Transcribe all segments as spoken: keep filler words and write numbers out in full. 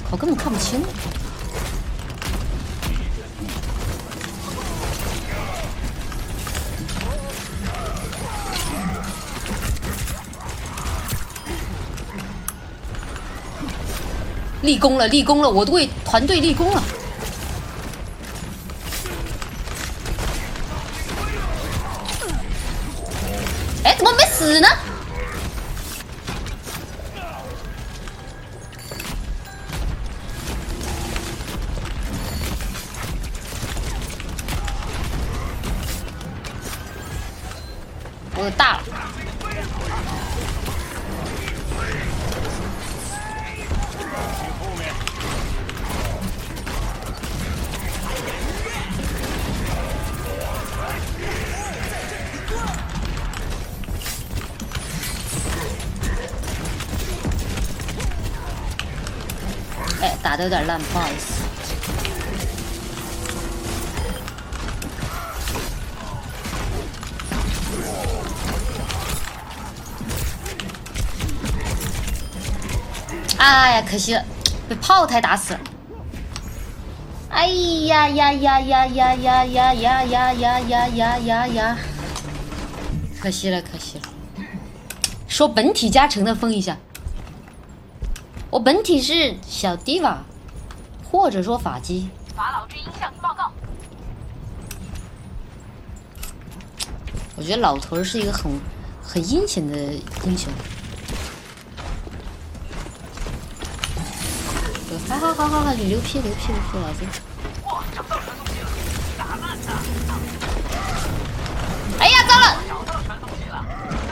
我根本看不清。立功了，立功了！我队团队立功了。哎，怎么没死呢？我的大了。 哎，打得有点烂，不好意思。哎呀，可惜了，被炮台打死了。哎呀呀呀呀呀呀呀呀呀呀呀呀呀呀！可惜了，可惜了。说本体加成的封一下。 我本体是小迪瓦，或者说法基。 法老之鹰向你报告。 我觉得老头是一个很很阴险的英雄。好好好好好，你牛批牛批牛批，老子！ 哇，找到传送器了，打烂它！ 哎呀，糟了！ 找到传送器了。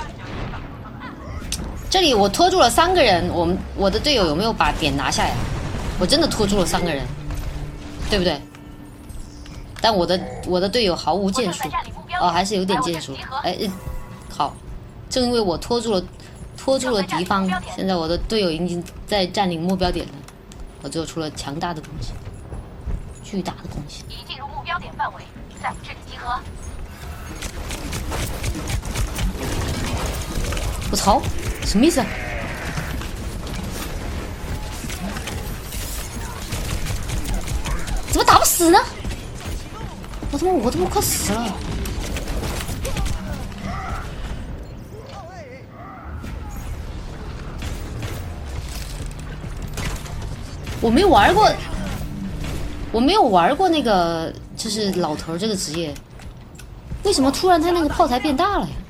这里我拖住了三个人，我们我的队友有没有把点拿下呀？我真的拖住了三个人，对不对？但我的我的队友毫无建树，哦，还是有点建树。哎，好，正因为我拖住了拖住了敌方，现在我的队友已经在占领目标点了，我做出了强大的贡献，巨大的贡献。 已进入目标点范围，在这里集合。 我操！ 什么意思？怎么打不死呢？我他妈我他妈快死了！我没玩过，我没有玩过那个，就是老头这个职业。为什么突然他那个炮台变大了呀？